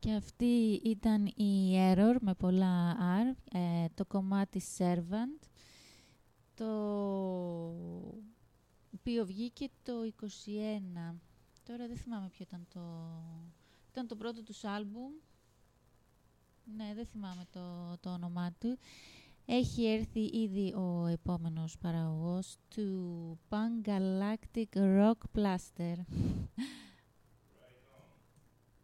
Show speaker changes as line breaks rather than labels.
Και αυτή ήταν η Error με πολλά R, το κομμάτι Servant, το οποίο βγήκε το 21. Τώρα δεν θυμάμαι ποιο ήταν το... Ήταν το πρώτο τους άλμπουμ. Ναι, δεν θυμάμαι το όνομά του. Έχει έρθει ήδη ο επόμενος παραγωγός του Pan Galactic Rock Plaster.